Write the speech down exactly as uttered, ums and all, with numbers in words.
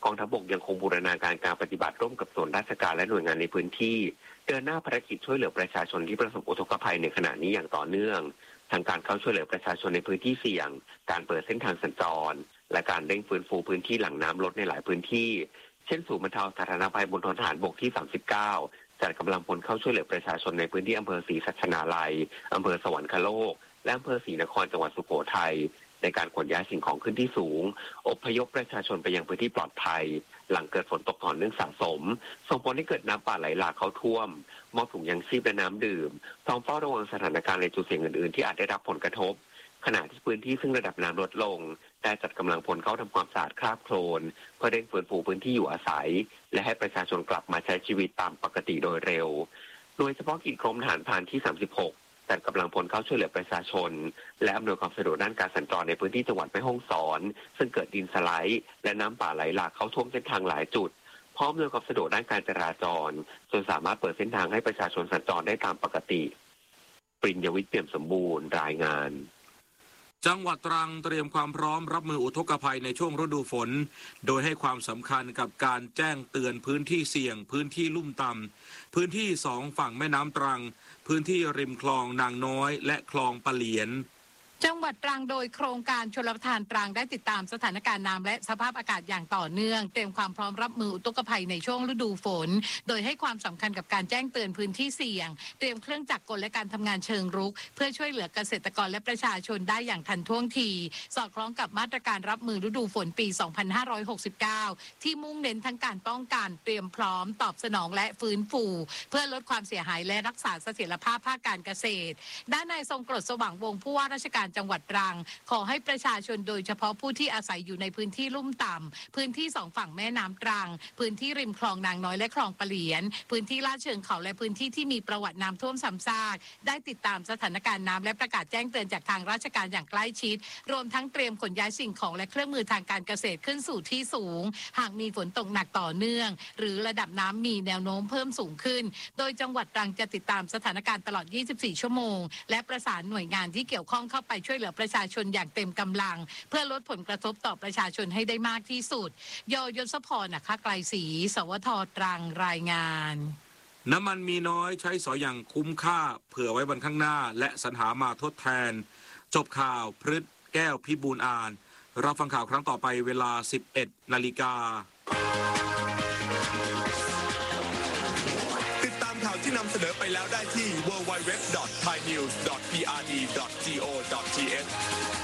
กองทัพบกยังคงบูรณาการการปฏิบัติร่วมกับส่วนราชการและหน่วยงานในพื้นที่เดินหน้าภารกิจช่วยเหลือประชาชนที่ประสบอุทกภัยในขณะนี้อย่างต่อเนื่องทางการเข้าช่วยเหลือประชาชนในพื้นที่เสี่ยงการเปิดเส้นทางสัญจรและการเร่งฟื้นฟูพื้นที่หลังน้ำลดในหลายพื้นที่เช่นศูนย์บรรเทาสาธารณภัยบนทหารบกที่สามสิบเก้าจัดกำลังพลเข้าช่วยเหลือประชาชนในพื้นที่อำเภอศรีสัชนาลัยอำเภอสวรรคโลกและอำเภอศรีนครจังหวัดสุโขทัยในการขนย้ายสิ่งของขึ้นที่สูงอพยพประชาชนไปยังพื้นที่ปลอดภัยหลังเกิดฝนตกต่อเนื่องสะสมส่งผลให้เกิดน้ำป่าไหลหลากเข้าท่วมมอบถุงยางชีพและน้ำดื่มพร้อมเฝ้าระวังสถานการณ์ในจุดเสี่ยงอื่นๆที่อาจได้รับผลกระทบขณะที่พื้นที่ซึ่งระดับน้ำลดลงได้จัดกำลังพลเข้าทำความสะอาดคราบโคลนเพื่อเร่งฟื้นฟูพื้นที่อยู่อาศัยและให้ประชาชนกลับมาใช้ชีวิตตามปกติโดยเร็วโดยเฉพาะกิจกรมทหารพรานที่สามสิบหกจัดกำลังพลเข้าช่วยเหลือประชาชนและอำนวยความสะดวกด้านการสัญจรในพื้นที่จังหวัดแม่ฮ่องสอนซึ่งเกิดดินสไลด์และน้ำป่าไหลหลากเข้าท่วมเส้นทางหลายจุดพร้อมอำนวยความสะดวกด้านการจราจรจนสามารถเปิดเส้นทางให้ประชาชนสัญจรได้ตามปกติปริญญวิทย์เปี่ยมสมบูรณ์รายงานจังหวัดตรังเตรียมความพร้อมรับมืออุทกภัยในช่วงฤดูฝนโดยให้ความสำคัญกับการแจ้งเตือนพื้นที่เสี่ยงพื้นที่ลุ่มต่ำพื้นที่สองฝั่งแม่น้ำตรังพื้นที่ริมคลองนางน้อยและคลองปะเหลียนจังหวัดตรังโดยโครงการชลประทานตรังได้ติดตามสถานการณ์น้ำและสภาพอากาศอย่างต่อเนื่องเตรียมความพร้อมรับมืออุทกภัยในช่วงฤดูฝนโดยให้ความสำคัญกับการแจ้งเตือนพื้นที่เสี่ยงเตรียมเครื่องจักรกลและการทำงานเชิงรุกเพื่อช่วยเหลือเกษตรกรและประชาชนได้อย่างทันท่วงทีสอดคล้องกับมาตรการรับมือฤดูฝนปี สองพันห้าร้อยหกสิบเก้า ที่มุ่งเน้นทั้งการป้องกันเตรียมพร้อมตอบสนองและฟื้นฟูเพื่อลดความเสียหายและรักษาเสถียรภาพภาคการเกษตรด้านนายทรงกรดสว่างวงศ์ผู้ว่าราชการจังหวัดตรังขอให้ประชาชนโดยเฉพาะผู้ที่อาศัยอยู่ในพื้นที่ลุ่มต่ำพื้นที่สองฝั่งแม่น้ำตรังพื้นที่ริมคลองนางน้อยและคลองปะเหลียนพื้นที่ลาดเชิงเขาและพื้นที่ที่มีประวัติน้ำท่วมซ้ำซากได้ติดตามสถานการณ์น้ำและประกาศแจ้งเตือนจากทางราชการอย่างใกล้ชิดรวมทั้งเตรียมขนย้ายสิ่งของและเครื่องมือทางการเกษตรขึ้นสู่ที่สูงหากมีฝนตกหนักต่อเนื่องหรือระดับน้ำมีแนวโน้มเพิ่มสูงขึ้นโดยจังหวัดตรังจะติดตามสถานการณ์ตลอดยี่สิบสี่ชั่วโมงและประสานหน่วยงานที่เกี่ยวข้องเข้าไปช่วยเหลือประชาชนอย่างเต็มกำลังเพื่อลดผลกระทบต่อประชาชนให้ได้มากที่สุดยยศพรนะคะไกลศรีสวทตรังรายงานน้ำมันมีน้อยใช้สอยอย่างคุ้มค่าเผื่อไว้วันข้างหน้าและสรรหามาทดแทนจบข่าวพฤษแก้วพิบูลอ่านรับฟังข่าวครั้งต่อไปเวลา สิบเอ็ดนาฬิกาติดตามข่าวที่นำเสนอไปแล้วได้ที่ ดับเบิลยู ดับเบิลยู ดับเบิลยู ดอท ไทยนิวส์ ดอท พี อาร์ ดี ดอท โก ดอท ที เอช